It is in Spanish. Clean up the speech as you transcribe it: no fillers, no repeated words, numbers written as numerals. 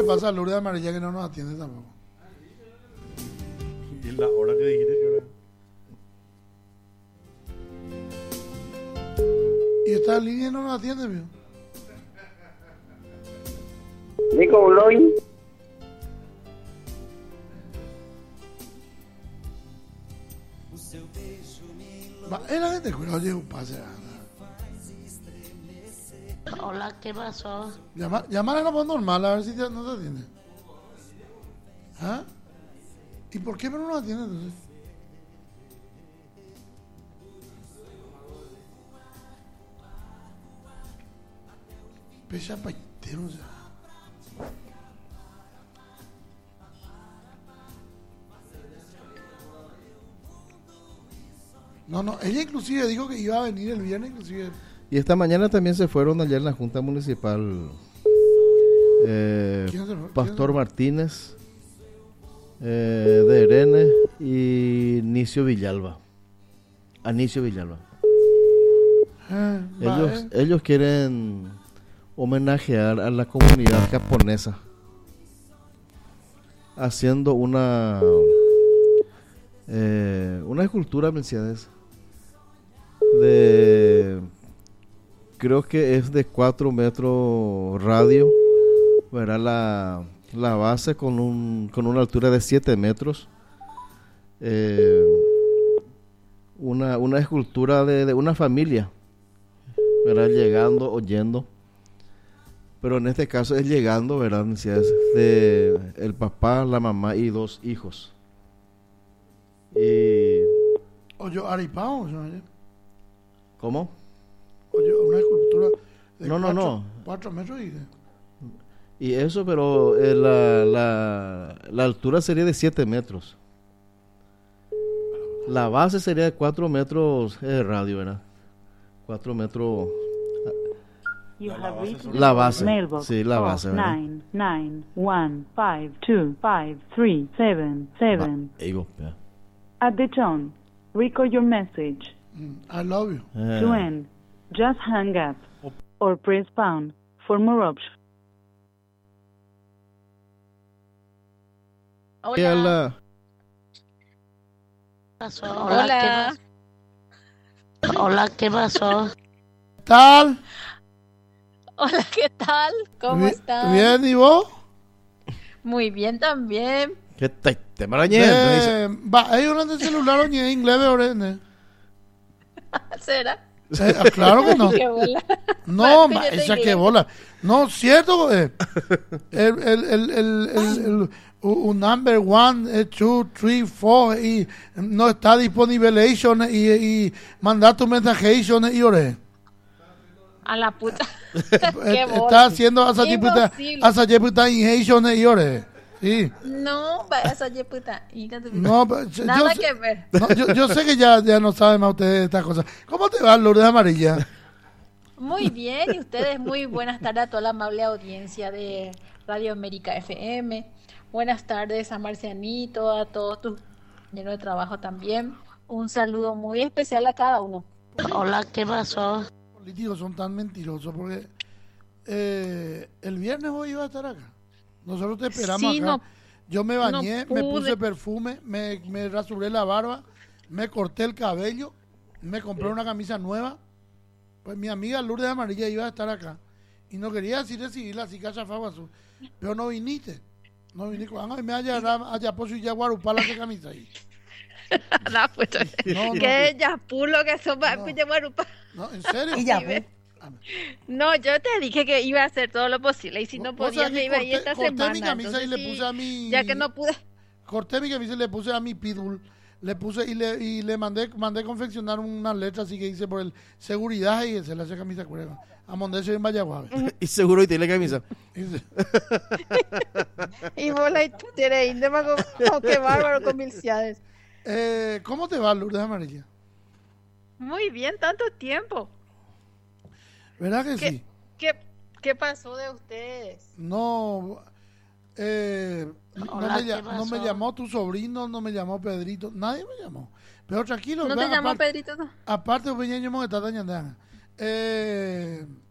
pasa a Lourdes Amarilla que no nos atiende tampoco? Y la hora que dijiste que era. Y está en línea y no nos atiende, mío. Nico Bloin. La gente cuidado, llega un pase. Hola, ¿qué pasó? Llamar a la voz normal a ver si no te atiende. ¿Ah? ¿Y por qué no nos atiende entonces? Pesa paitero, o sea. No, ella inclusive dijo que iba a venir el viernes, inclusive. Y esta mañana también se fueron ayer en la Junta Municipal Pastor Martínez, de Irene y Anicio Villalba. Ellos quieren homenajear a la comunidad japonesa haciendo una escultura, Mercedes, creo que es de 4 metros radio, verá la base con una altura de 7 metros, una escultura de una familia, verá, llegando o yendo, pero en este caso es llegando, verdad, de el papá, la mamá y 2 hijos. Oye, Aripao, ¿sabes? ¿Cómo? Oye, una escultura de No. 4 metros y eso, pero la altura sería de 7 metros. La base sería de 4 metros de radio, ¿verdad? 4 metros. La base. Sí, la base, ¿verdad? 991525377. At the tone, record your message. I love you. To end, just hang up or press pound for more options. Hola. Hola. Hola, ¿qué pasó? ¿Qué tal? Hola, ¿qué tal? ¿Cómo estás? Bien, ¿y vos? Muy bien también. ¿Qué te marañé? Hay un de celular o ni en inglés de Orene. ¿Será? Claro que no. Qué bola. No, esa que bola. No, cierto. Un number 1, 2, 3, 4 y no está disponible y mandar tu mensaje y oré. A la puta. Está haciendo asa jeputa y oré. Sí. No, esa jeputa. No, nada que ver. No, yo sé que ya no saben más ustedes de estas cosas. ¿Cómo te va, Lourdes Amarilla? Muy bien, y ustedes muy buenas tardes a toda la amable audiencia de Radio América FM. Buenas tardes a Marcianito, a todos tus compañeros de trabajo también. Un saludo muy especial a cada uno. Hola, ¿qué pasó? Los políticos son tan mentirosos porque el viernes vos ibas a estar acá. Nosotros te esperamos sí, acá. No, yo me bañé, no me puse perfume, me rasuré la barba, me corté el cabello, me compré una camisa nueva. Pues mi amiga Lourdes Amarilla iba a estar acá. Y no quería así recibirla, así que azul. Pero no viniste. No viniste. Y me allá por su yaguarupala de camisa ahí. No, pues, que yapulo que son para yaguarupala. No, en serio. No, yo te dije que iba a hacer todo lo posible y si no podía me iba a ir esta semana. Corté mi camisa y le puse a mi... Ya que no pude. Corté mi camisa y le puse a mi pitbull. Le puse y le mandé confeccionar una letra así que dice por el seguridad y se le hace camisa cuerda. A Mondesio en Vallaguave. Y seguro y tiene camisa. Y vos la tienes íntema con qué bárbaro con milciades. ¿Cómo te va, Lourdes Amarilla? Muy bien, tanto tiempo. ¿Verdad que sí? ¿Qué pasó de ustedes? No, no me llamó tu sobrino, no me llamó Pedrito, nadie me llamó. Pero tranquilo. ¿No te llamó Pedrito? No. Aparte, Peñeño está dañando.